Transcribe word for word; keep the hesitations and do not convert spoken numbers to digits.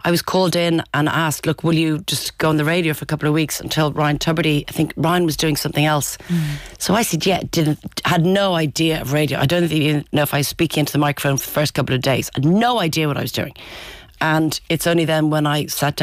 I was called in and asked, look, will you just go on the radio for a couple of weeks until Ryan Tubridy, I think Ryan was doing something else. Mm. So I said, yeah, didn't, had no idea of radio. I don't even know if I was speaking into the microphone for the first couple of days. I had no idea what I was doing. And it's only then when I sat down